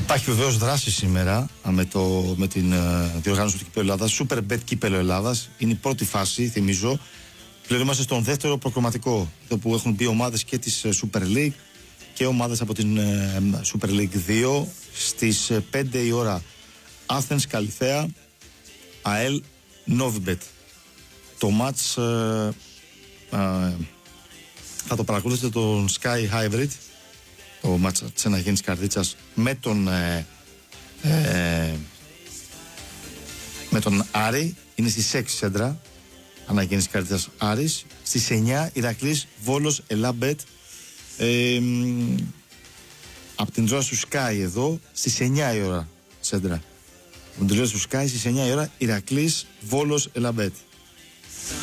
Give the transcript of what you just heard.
Υπάρχει βεβαίως δράση σήμερα με την διοργάνωση του Κυπέλλου Ελλάδας. Super Bet Κύπελλο Ελλάδας. Είναι η πρώτη φάση, θυμίζω. Πλέον είμαστε στον δεύτερο προκριματικό. Εδώ που έχουν μπει ομάδες και της Super League και ομάδες από την Super League 2. Στις 5 η ώρα Athens Καλυθέα, ΑΕΛ Novibet. Το μάτς θα το παρακολουθήσετε τον Sky Hybrid, το μάτς της Αναγέννης Καρδίτσας με τον Άρη. Είναι στις 6 σέντρα Αναγέννης Καρδίτσας Άρης. Στις 9 Ηρακλής Βόλος Ελάμπετ. Από την τηλεόραση του Sky εδώ στις 9 η ώρα σέντρα. Από την τηλεόραση του Sky στις 9 η ώρα Ηρακλής Βόλος Ελάμπετ.